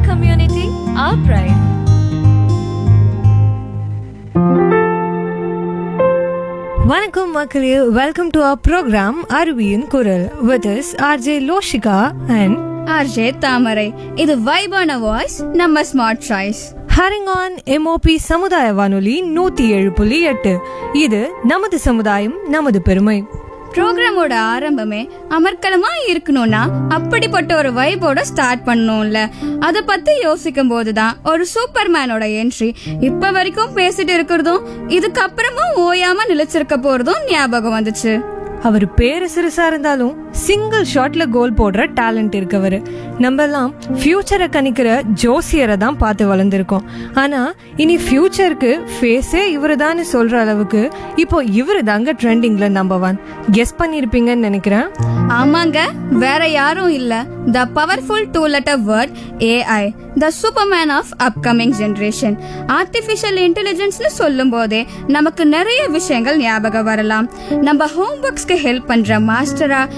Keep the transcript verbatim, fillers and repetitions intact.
community, our pride. வணக்கம் மக்களே, welcome to our program அருவியின் குரல் with is RJ Loshika and RJ தாமரை. இது வைபான வாய்ஸ், நம்ம ஸ்மார்ட் சாய்ஸ். ஹரிங் ஆன் எம்ஓபி சமுதாய வானொலி நூத்தி ஏழு புள்ளி எட்டு. இது நமது சமுதாயம், நமது பெருமை. ப்ரோக்ராமோட ஆரம்பமே அமர்க்கலமா இருக்கணும்னா அப்படிப்பட்ட ஒரு வைபோட ஸ்டார்ட் பண்ணணும்ல. அத பத்தி யோசிக்கும் போதுதான் ஒரு சூப்பர்மேனோட என்ட்ரி இப்ப வரைக்கும் பேசிட்டு இருக்கிறதும் இதுக்கப்புறமும் ஓயாம நிலைச்சிருக்க போறதும் ஞாபகம் வந்துச்சு. அவர் பேரு சிறுசா இருந்தாலும் சிங்கிள் ஷாட்ல கோல் போடுற டேலண்ட் இருக்கவர். நம்ம எல்லாம் ஃபியூச்சரை கணிக்கிற ஜோசியரை தான் பார்த்து வளர்ந்துருக்கோம். ஆனா இனி ஃபியூச்சருக்கு ஃபேஸே இவரு தான் சொல்ற அளவுக்கு இப்போ இவரு தாங்க ட்ரெண்டிங்ல நம்பர் ஒன். கெஸ் பண்ணிருப்பீங்கன்னு நினைக்கிறேன். ஆமாங்க, வேற யாரும் இல்ல, த powerful two letter word AI, the Superman of upcoming generation. Artificial இன்டெலிஜென்ஸ்னு சொல்லும் போதே நமக்கு நிறைய விஷயங்கள் ஞாபகம் வரலாம். நம்ம ஹோம் ஒர்க்ஸ்க்கு ஹெல்ப் பண்ற மாஸ்டரா,